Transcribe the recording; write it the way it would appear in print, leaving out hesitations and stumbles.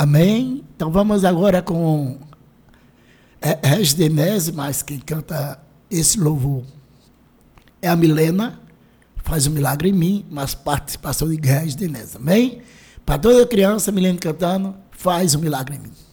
Amém? Então vamos agora com Regis Denese, mas quem canta esse louvor é a Milena, faz um milagre em mim, mas participação de Regis Denese. Amém? Para toda criança, Milena cantando, faz um milagre em mim.